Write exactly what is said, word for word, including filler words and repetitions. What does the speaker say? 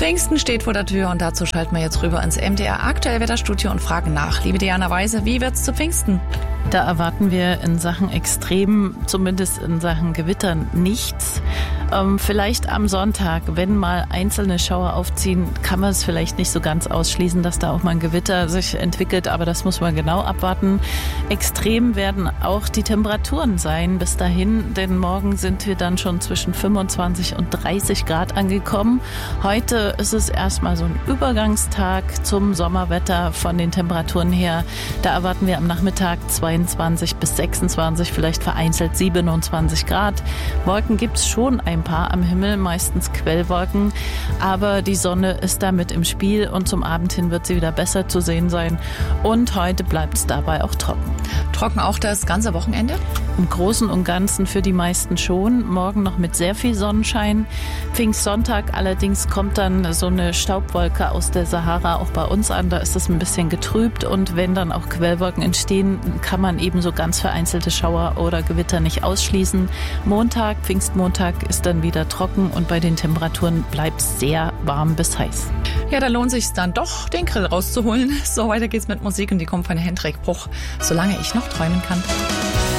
Pfingsten steht vor der Tür und dazu schalten wir jetzt rüber ins M D R Aktuell Wetterstudio und fragen nach. Liebe Diana Weise, wie wird's zu Pfingsten? Da erwarten wir in Sachen Extrem, zumindest in Sachen Gewittern, nichts. Ähm, vielleicht am Sonntag, wenn mal einzelne Schauer aufziehen, kann man es vielleicht nicht so ganz ausschließen, dass da auch mal ein Gewitter sich entwickelt, aber das muss man genau abwarten. Extrem werden auch die Temperaturen sein bis dahin, denn morgen sind wir dann schon zwischen fünfundzwanzig und dreißig Grad angekommen. Heute ist es erstmal so ein Übergangstag zum Sommerwetter von den Temperaturen her. Da erwarten wir am Nachmittag zweiundzwanzig bis sechsundzwanzig, vielleicht vereinzelt siebenundzwanzig Grad. Wolken gibt's schon ein paar am Himmel, meistens Quellwolken, aber die Sonne ist da mit im Spiel und zum Abend hin wird sie wieder besser zu sehen sein. Und heute bleibt es dabei auch trocken. Trocken auch das ganze Wochenende? Im Großen und Ganzen für die meisten schon. Morgen noch mit sehr viel Sonnenschein. Pfingstsonntag allerdings kommt dann so eine Staubwolke aus der Sahara auch bei uns an. Da ist es ein bisschen getrübt und wenn dann auch Quellwolken entstehen, kann man eben so ganz vereinzelte Schauer oder Gewitter nicht ausschließen. Montag, Pfingstmontag ist dann wieder trocken und bei den Temperaturen bleibt es sehr warm bis heiß. Ja, da lohnt sich dann doch, den Grill rauszuholen. So, weiter geht's mit Musik und die kommt von Hendrik Bruch. Solange ich noch träumen kann.